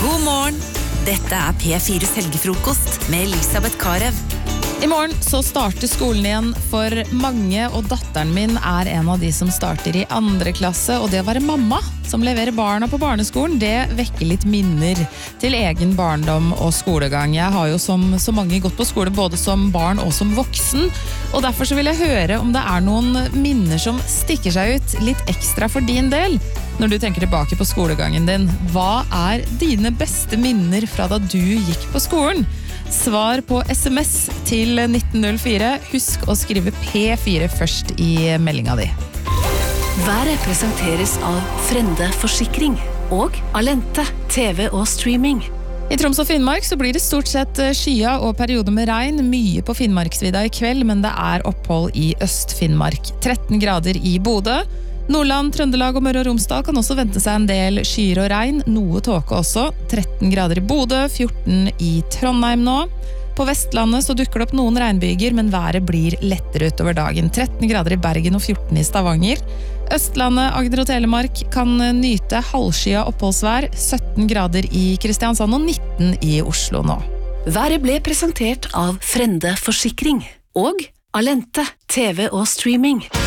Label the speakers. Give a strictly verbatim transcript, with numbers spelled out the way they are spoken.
Speaker 1: God morgen! Dette er P fires helgefrokost med Elisabeth Karev.
Speaker 2: I morgen så starter skolen igjen for mange, og datteren min er en av de som starter i andre klasse, og det å være mamma som leverer barna på barneskolen, det vekker litt minner til egen barndom og skolegang. Jeg har jo som så mange gått på skole både som barn og som voksen, og derfor så vil jeg høre om det er noen minner som stikker seg ut litt ekstra for din del. Når du tenker tilbake på skolegangen din, hva er dine beste minner fra da du gikk på skolen? Svar på sms til nitten null fire. Husk å skrive P fire først i meldinga di.
Speaker 3: Været presenteres av Frende Forsikring og Alente, T V og streaming.
Speaker 2: I Troms og Finnmark så blir det stort sett skya og perioder med regn, mye på Finnmarksvidda i kveld, men det er opphold i Øst-Finnmark. tretten grader i Bodø. Nordland, Trøndelag og Møre og Romsdal kan også vente seg en del skyer og regn, noe tåke også. tretten grader i Bodø, fjorten i Trondheim nå. På Vestlandet så dukker det opp noen regnbyger, men været blir lettere utover dagen. tretten grader i Bergen og fjorten i Stavanger. Østlandet, Agder og Telemark kan nyte halvskya oppholdsvær, sytten grader i Kristiansand og nitten i Oslo nå.
Speaker 3: Været ble presentert av Frende Forsikring og Alente, T V og streaming.